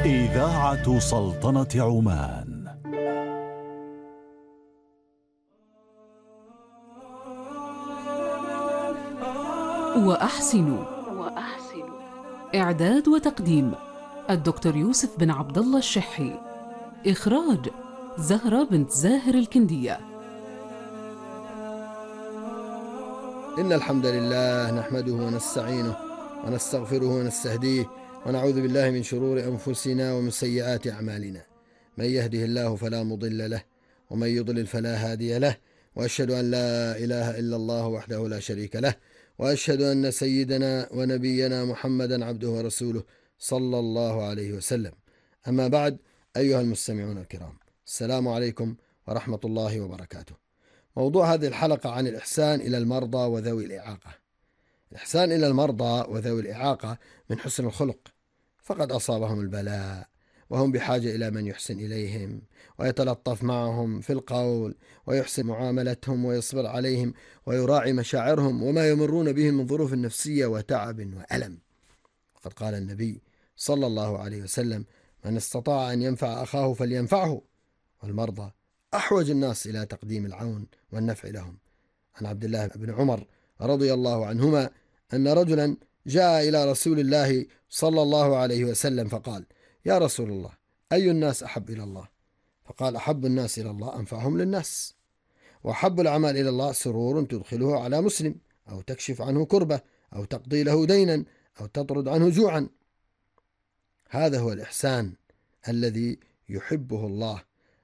إذاعة سلطنة عمان. وأحسن إعداد وتقديم الدكتور يوسف بن عبد الله الشحي. إخراج زهرة بنت زاهر الكندية. إن الحمد لله نحمده ونستعينه ونستغفره ونستهديه ونعوذ بالله من شرور أنفسنا ومن سيئات أعمالنا. من يهده الله فلا مضل له ومن يضلل فلا هادي له، وأشهد أن لا إله إلا الله وحده لا شريك له، وأشهد أن سيدنا ونبينا محمدا عبده ورسوله صلى الله عليه وسلم. أما بعد، أيها المستمعون الكرام، السلام عليكم ورحمة الله وبركاته. موضوع هذه الحلقة عن الإحسان إلى المرضى وذوي الإعاقة. الإحسان إلى المرضى وذوي الإعاقة من حسن الخلق، فقد أصابهم البلاء وهم بحاجة إلى من يحسن إليهم ويتلطف معهم في القول ويحسن معاملتهم ويصبر عليهم ويراعي مشاعرهم وما يمرون به من ظروف نفسية وتعب وألم. وقد قال النبي صلى الله عليه وسلم: من استطاع أن ينفع أخاه فلينفعه، والمرضى أحوج الناس إلى تقديم العون والنفع لهم. عن عبد الله بن عمر رضي الله عنهما أن رجلا جاء إلى رسول الله صلى الله عليه وسلم فقال: يا رسول الله، أي الناس أحب إلى الله؟ فقال: أحب الناس إلى الله أنفعهم للناس، وأحب الأعمال إلى الله سرور تدخله على مسلم، أو تكشف عنه كربة، أو تقضي له دينا، أو تطرد عنه جوعا. هذا هو الإحسان الذي يحبه الله،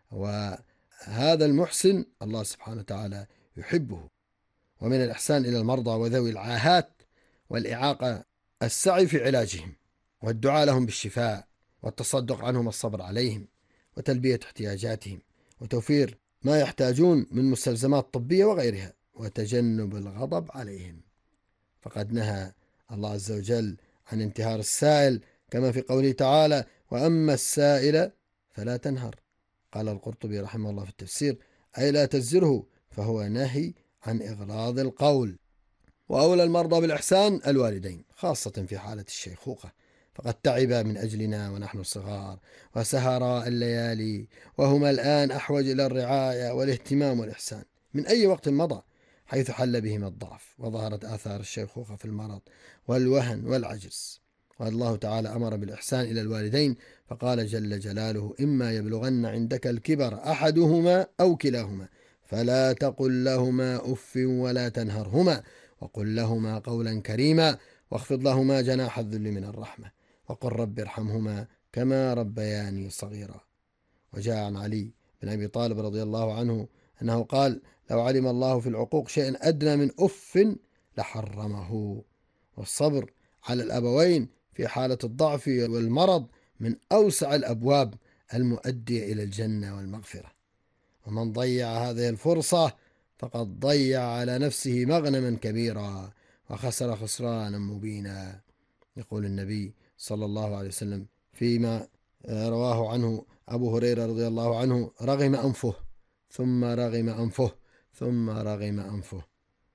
وهذا المحسن الله سبحانه وتعالى يحبه. ومن الإحسان إلى المرضى وذوي العاهات والإعاقة السعي في علاجهم والدعاء لهم بالشفاء والتصدق عنهم والصبر عليهم وتلبية احتياجاتهم وتوفير ما يحتاجون من مستلزمات طبية وغيرها وتجنب الغضب عليهم. فقد نهى الله عز وجل عن انتهار السائل، كما في قوله تعالى: وأما السائل فلا تنهر. قال القرطبي رحمه الله في التفسير: أي لا تزره، فهو نهي عن إغلاظ القول. وأولى المرضى بالإحسان الوالدين، خاصة في حالة الشيخوخة، فقد تعبا من أجلنا ونحن صغار وسهراء الليالي، وهما الآن أحوج إلى الرعاية والاهتمام والإحسان من أي وقت مضى، حيث حل بهم الضعف وظهرت آثار الشيخوخة في المرض والوهن والعجز. والله تعالى أمر بالإحسان إلى الوالدين فقال جل جلاله: إما يبلغن عندك الكبر أحدهما أو كلاهما فلا تقل لهما أف ولا تنهرهما، وقل لهما قولا كريما، واخفض لهما جناح الذل من الرحمة، وقل رب ارحمهما كما ربياني صغيرا. وجاء عن علي بن أبي طالب رضي الله عنه أنه قال: لو علم الله في العقوق شيئا أدنى من أف لحرمه. والصبر على الأبوين في حالة الضعف والمرض من أوسع الأبواب المؤدية إلى الجنة والمغفرة، ومن ضيع هذه الفرصة فقد ضيع على نفسه مغنما كبيرا وخسر خسرانا مبينا. يقول النبي صلى الله عليه وسلم فيما رواه عنه أبو هريرة رضي الله عنه: رغم أنفه ثم رغم أنفه ثم رغم أنفه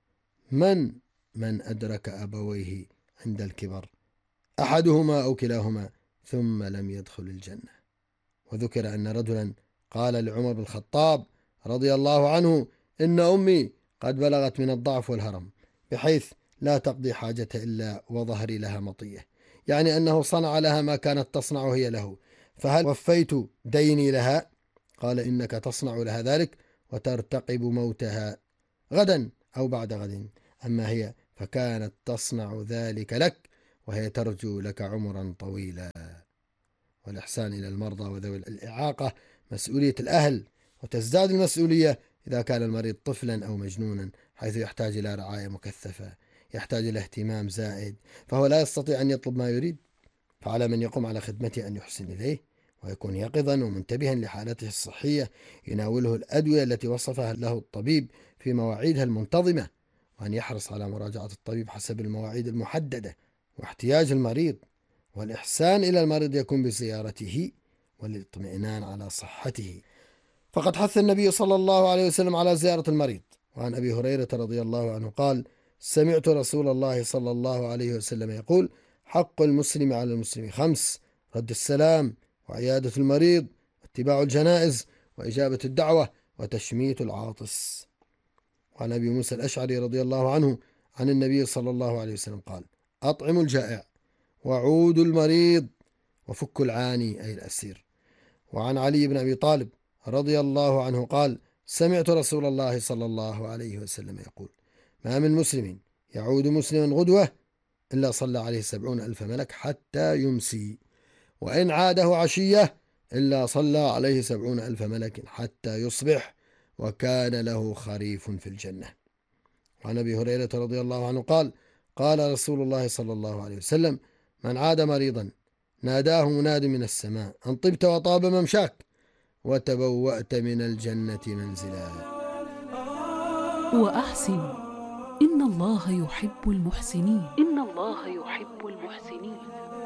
من أدرك أبويه عند الكبر أحدهما أو كلاهما ثم لم يدخل الجنة. وذكر أن رجلا قال لعمر بن الخطاب رضي الله عنه: إن أمي قد بلغت من الضعف والهرم بحيث لا تقضي حاجة إلا وظهري لها مطية، يعني أنه صنع لها ما كانت تصنع هي له، فهل وفيت ديني لها؟ قال: إنك تصنع لها ذلك وترتقب موتها غدا أو بعد غد، أما هي فكانت تصنع ذلك لك وهي ترجو لك عمرا طويلا. والإحسان إلى المرضى وذوي الإعاقة مسؤولية الأهل، وتزداد المسؤولية إذا كان المريض طفلا أو مجنونا، حيث يحتاج إلى رعاية مكثفة، يحتاج إلى اهتمام زائد، فهو لا يستطيع أن يطلب ما يريد، فعلى من يقوم على خدمته أن يحسن إليه ويكون يقظا ومنتبها لحالته الصحية، يناوله الأدوية التي وصفها له الطبيب في مواعيدها المنتظمة، وأن يحرص على مراجعة الطبيب حسب المواعيد المحددة واحتياج المريض. والإحسان إلى المريض يكون بزيارته والاطمئنان على صحته، فقد حث النبي صلى الله عليه وسلم على زيارة المريض. وعن أبي هريرة رضي الله عنه قال: سمعت رسول الله صلى الله عليه وسلم يقول: حق المسلم على المسلم 5: رد السلام، وعيادة المريض، واتباع الجنائز، وإجابة الدعوة، وتشميت العاطس. وعن أبي موسى الأشعري رضي الله عنه عن النبي صلى الله عليه وسلم قال: أطعموا الجائع، وعودوا المريض، وفكوا العاني أي الأسير. وعن علي بن أبي طالب رضي الله عنه قال: سمعت رسول الله صلى الله عليه وسلم يقول: ما من مسلم يعود مسلما غدوة إلا صلى عليه 70,000 ملك حتى يمسي، وإن عاده عشية إلا صلى عليه 70,000 ملك حتى يصبح، وكان له خريف في الجنة. وعن أبي هريرة رضي الله عنه قال: قال رسول الله صلى الله عليه وسلم: من عاد مريضا ناداه مناد من السماء أن طبت وطاب ممشاك وتبوأت من الجنة منزلا. وأحسن، إن الله يحب المحسنين. إن الله يحب المحسنين.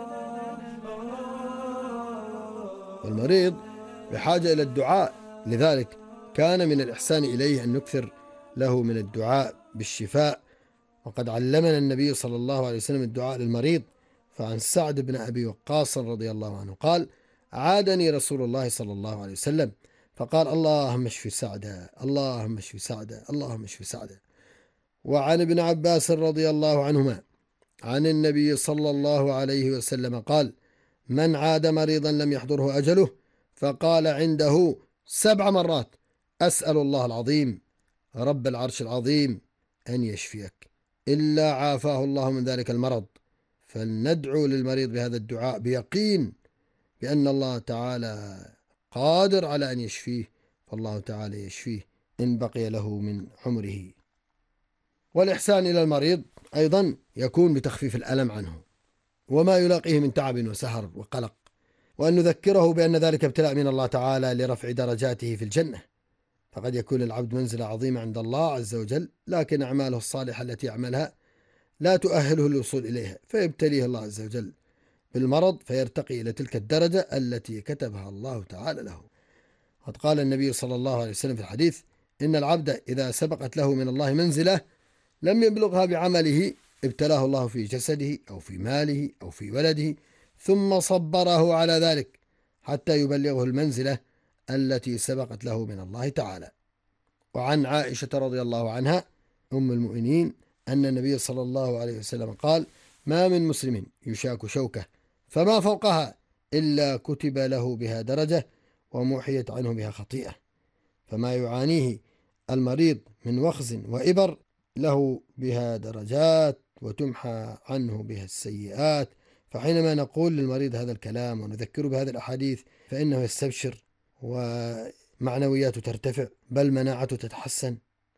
والمريض بحاجة إلى الدعاء، لذلك كان من الإحسان إليه أن نكثر له من الدعاء بالشفاء. وقد علمنا النبي صلى الله عليه وسلم الدعاء للمريض. فعن سعد بن أبي وقاص رضي الله عنه قال: عادني رسول الله صلى الله عليه وسلم فقال: اللهم اشف سعدا، اللهم اشف سعدا، اللهم اشف سعدا. وعن ابن عباس رضي الله عنهما عن النبي صلى الله عليه وسلم قال: من عاد مريضا لم يحضره أجله فقال عنده 7 مرات: أسأل الله العظيم رب العرش العظيم أن يشفيك، إلا عافاه الله من ذلك المرض. فلندعو للمريض بهذا الدعاء بيقين بأن الله تعالى قادر على أن يشفيه، فالله تعالى يشفيه إن بقي له من عمره. والإحسان إلى المريض أيضا يكون بتخفيف الألم عنه وما يلاقيه من تعب وسهر وقلق، وأن نذكره بأن ذلك ابتلاء من الله تعالى لرفع درجاته في الجنة. فقد يكون العبد منزلة عظيمة عند الله عز وجل، لكن أعماله الصالحة التي يعملها لا تؤهله للوصول إليها، فيبتليه الله عز وجل بالمرض فيرتقي إلى تلك الدرجة التي كتبها الله تعالى له. قد قال النبي صلى الله عليه وسلم في الحديث: إن العبد إذا سبقت له من الله منزلة لم يبلغها بعمله ابتلاه الله في جسده أو في ماله أو في ولده، ثم صبره على ذلك حتى يبلغه المنزلة التي سبقت له من الله تعالى. وعن عائشة رضي الله عنها أم المؤمنين أن النبي صلى الله عليه وسلم قال: ما من مسلم يشاك شوكة فما فوقها إلا كتب له بها درجة ومحيت عنه بها خطيئة. فما يعانيه المريض من وخز وإبر له بها درجات وتمحى عنه بها السيئات. فحينما نقول للمريض هذا الكلام ونذكره بهذه الأحاديث فإنه يستبشر ومعنوياته ترتفع، بل مناعته تتحسن،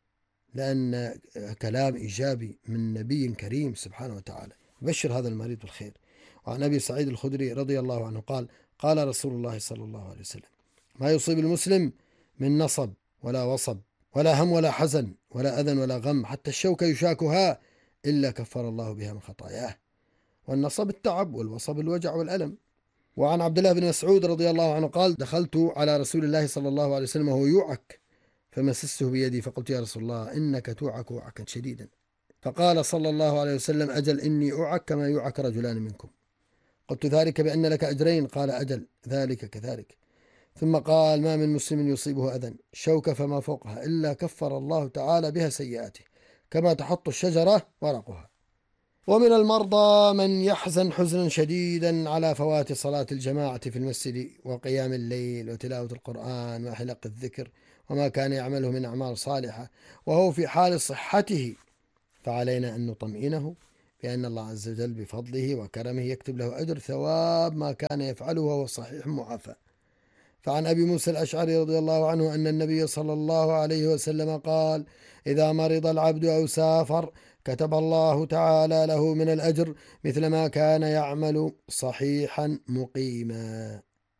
لأن كلام إيجابي من نبي كريم سبحانه وتعالى يبشر هذا المريض بالخير. وعن أبي سعيد الخدري رضي الله عنه قال: قال رسول الله صلى الله عليه وسلم: ما يصيب المسلم من نصب ولا وصب ولا هم ولا حزن ولا أذى ولا غم حتى الشوكة يشاكها إلا كفر الله بها من خطاياه. والنصب التعب، والوصب الوجع والألم. وعن عبد الله بن مسعود رضي الله عنه قال: دخلت على رسول الله صلى الله عليه وسلم وهو يوعك فمسسته بيدي فقلت: يا رسول الله إنك توعك وعكا شديدا. فقال صلى الله عليه وسلم: أجل إني أوعك كما يوعك رجلان منكم. قلت: ذلك بأن لك أجرين؟ قال: أجل ذلك كذلك. ثم قال: ما من مسلم يصيبه أذى شوكة فما فوقها إلا كفر الله تعالى بها سيئاته كما تحط الشجرة ورقها. ومن المرضى من يحزن حزنا شديدا على فوات صلاة الجماعة في المسجد وقيام الليل وتلاوة القرآن وحلق الذكر وما كان يعمله من أعمال صالحة وهو في حال صحته، فعلينا أن نطمئنه بأن الله عز وجل بفضله وكرمه يكتب له أجر ثواب ما كان يفعله وهو صحيح معافى. فعن أبي موسى الأشعري رضي الله عنه أن النبي صلى الله عليه وسلم قال: إذا مرض العبد أو سافر كتب الله تعالى له من الأجر مثل ما كان يعمل صحيحا مقيما.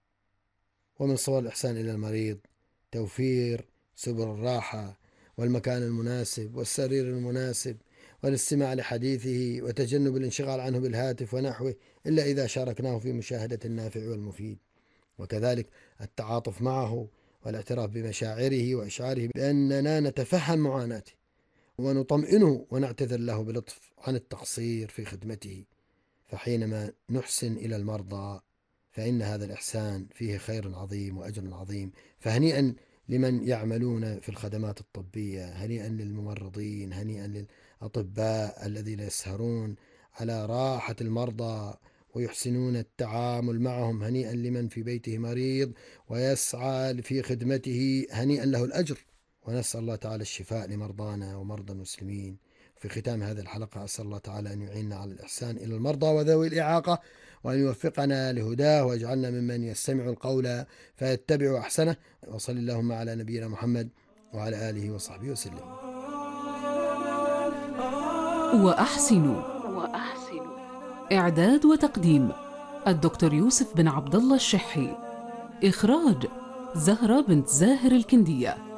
ومن صور الإحسان إلى المريض توفير سبل الراحة والمكان المناسب والسرير المناسب والاستماع لحديثه وتجنب الانشغال عنه بالهاتف ونحوه إلا إذا شاركناه في مشاهدة النافع والمفيد، وكذلك التعاطف معه والاعتراف بمشاعره وإشعاره بأننا نتفهم معاناته ونطمئنه ونعتذر له بلطف عن التقصير في خدمته. فحينما نحسن إلى المرضى فإن هذا الإحسان فيه خير عظيم وأجر عظيم. فهنيئا لمن يعملون في الخدمات الطبية، هنيئا للممرضين، هنيئا للأطباء الذين يسهرون على راحة المرضى ويحسنون التعامل معهم، هنيئا لمن في بيته مريض ويسعى في خدمته، هنيئا له الأجر. ونسأل الله تعالى الشفاء لمرضانا ومرضى المسلمين. في ختام هذه الحلقة أسأل الله تعالى أن يعيننا على الإحسان إلى المرضى وذوي الإعاقة، وأن يوفقنا لهداه، ويجعلنا ممن يستمع القول فيتبع أحسنه. وصل اللهم على نبينا محمد وعلى آله وصحبه وسلم. وأحسنوا. إعداد وتقديم الدكتور يوسف بن عبد الله الشحي. إخراج زهرة بنت زاهر الكندية.